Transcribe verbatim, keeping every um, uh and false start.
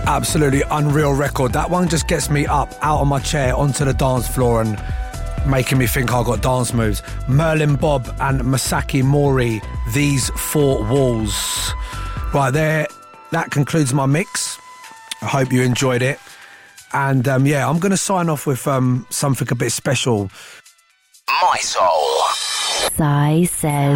Absolutely unreal record. That one just gets me up out of my chair onto the dance floor and making me think I got dance moves. Merlin Bob and Masaki Mori, These Four Walls. Right there, that concludes my mix. I hope you enjoyed it. And um, yeah, I'm going to sign off with um, something a bit special. My Soul. Sai says.